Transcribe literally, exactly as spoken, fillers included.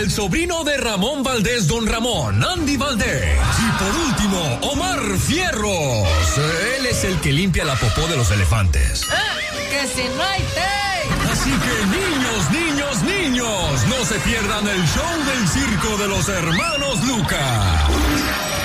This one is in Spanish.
el sobrino de Ramón Valdés, don Ramón, Andy Valdés. Y por último, Omar Fierros. Él es el que limpia la popó de los elefantes. Ah, ¡que si no hay té! Así que niños, niños, niños, no se pierdan el show del circo de los hermanos Lucas.